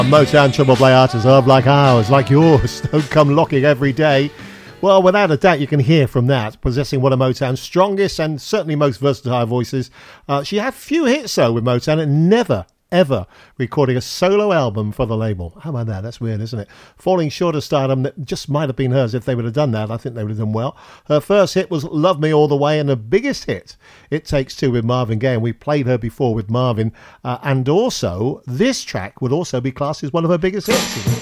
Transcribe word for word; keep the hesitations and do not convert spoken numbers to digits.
Motown trouble play artists, love like ours, like yours, don't come knocking every day. Well, without a doubt, you can hear from that, possessing one of Motown's strongest and certainly most versatile voices. Uh, she had few hits, though, with Motown, and never, ever recording a solo album for the label. How about that? That's weird, isn't it? Falling short of stardom, that just might have been hers. If they would have done that, I think they would have done well. Her first hit was Love Me All the Way, and her biggest hit, It Takes Two with Marvin Gaye, and we played her before with Marvin. Uh, and also, this track would also be classed as one of her biggest hits.